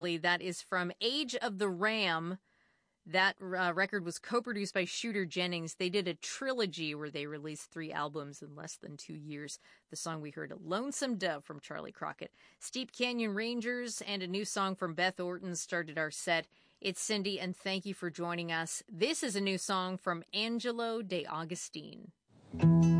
That is from Age of the Ram. That record was co-produced by Shooter Jennings. They did a trilogy where they released 3 albums in less than 2 years. The song we heard, Lonesome Dove from Charlie Crockett. Steep Canyon Rangers and a new song from Beth Orton started our set. It's Cindy, and thank you for joining us. This is a new song from Angelo De Agostine.